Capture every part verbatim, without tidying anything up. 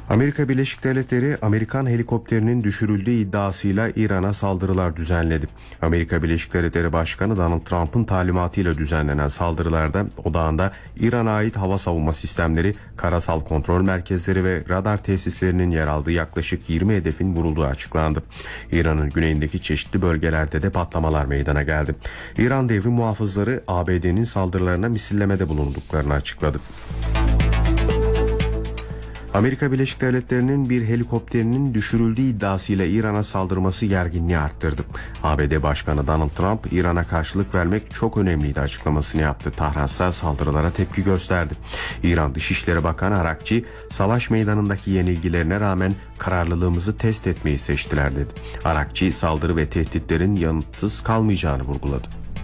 Amerika Birleşik Devletleri, Amerikan helikopterinin düşürüldüğü iddiasıyla İran'a saldırılar düzenledi. Amerika Birleşik Devletleri Başkanı Donald Trump'ın talimatıyla düzenlenen saldırılarda odağında İran'a ait hava savunma sistemleri, karasal kontrol merkezleri ve radar tesislerinin yer aldığı yaklaşık yirmi hedefin vurulduğu açıklandı. İran'ın güneyindeki çeşitli bölgelerde de patlamalar meydana geldi. İran devrim muhafızları A B D'nin saldırılarına misillemede bulunduklarını açıkladı. Amerika Birleşik Devletleri'nin bir helikopterinin düşürüldüğü iddiasıyla İran'a saldırması gerginliği arttırdı. A B D Başkanı Donald Trump, İran'a karşılık vermek çok önemliydi açıklamasını yaptı. Tahran ise saldırılara tepki gösterdi. İran Dışişleri Bakanı Arakçi, savaş meydanındaki yenilgilerine rağmen kararlılığımızı test etmeyi seçtiler dedi. Arakçi, saldırı ve tehditlerin yanıtsız kalmayacağını vurguladı.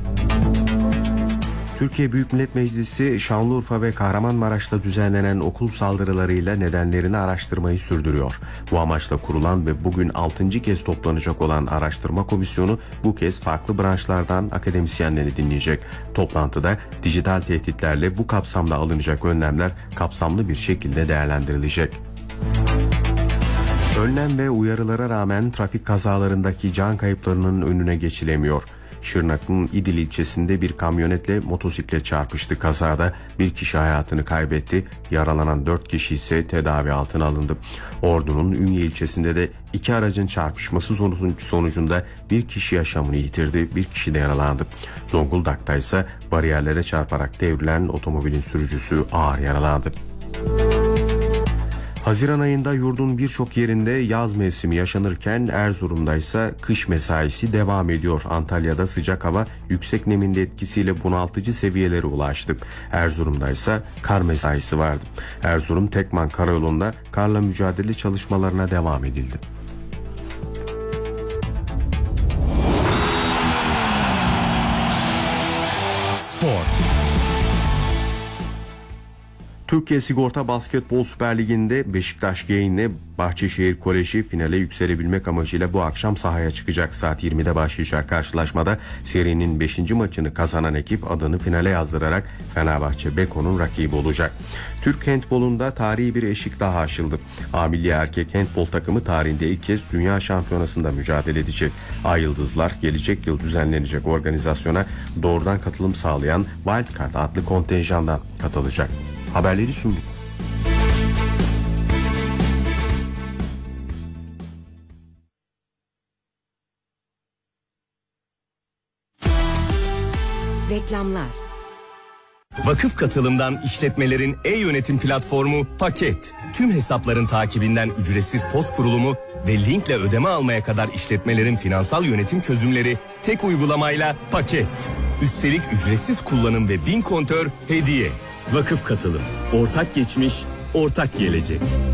Türkiye Büyük Millet Meclisi, Şanlıurfa ve Kahramanmaraş'ta düzenlenen okul saldırılarıyla nedenlerini araştırmayı sürdürüyor. Bu amaçla kurulan ve bugün altıncı kez toplanacak olan araştırma komisyonu bu kez farklı branşlardan akademisyenleri dinleyecek. Toplantıda dijital tehditlerle bu kapsamda alınacak önlemler kapsamlı bir şekilde değerlendirilecek. Önlem ve uyarılara rağmen trafik kazalarındaki can kayıplarının önüne geçilemiyor. Şırnak'ın İdil ilçesinde bir kamyonetle motosiklet çarpıştı. Kazada bir kişi hayatını kaybetti. Yaralanan dört kişi ise tedavi altına alındı. Ordu'nun Ünye ilçesinde de iki aracın çarpışması sonucunda bir kişi yaşamını yitirdi, bir kişi de yaralandı. Zonguldak'ta ise bariyerlere çarparak devrilen otomobilin sürücüsü ağır yaralandı. Haziran ayında yurdun birçok yerinde yaz mevsimi yaşanırken Erzurum'da ise kış mesaisi devam ediyor. Antalya'da sıcak hava yüksek nemin de etkisiyle bunaltıcı seviyelere ulaştı. Erzurum'da ise kar mesaisi vardı. Erzurum Tekman Karayolu'nda karla mücadele çalışmalarına devam edildi. Spor. Türkiye Sigorta Basketbol Süper Ligi'nde Beşiktaş Gain'le Bahçeşehir Koleji finale yükselebilmek amacıyla bu akşam sahaya çıkacak. Saat yirmide başlayacak karşılaşmada serinin beşinci maçını kazanan ekip adını finale yazdırarak Fenerbahçe Beko'nun rakibi olacak. Türk handbolunda tarihi bir eşik daha aşıldı. A Milli Erkek Handbol takımı tarihinde ilk kez Dünya Şampiyonası'nda mücadele edecek. Ay Yıldızlar gelecek yıl düzenlenecek organizasyona doğrudan katılım sağlayan Wildcard adlı kontenjandan katılacak. Haberleri sunduk. Reklamlar. Vakıf Katılım'dan işletmelerin e-yönetim platformu Paket. Tüm hesapların takibinden ücretsiz post kurulumu ve linkle ödeme almaya kadar işletmelerin finansal yönetim çözümleri tek uygulamayla Paket. Üstelik ücretsiz kullanım ve bin kontör hediye. Vakıf Katılım. Ortak geçmiş, ortak gelecek.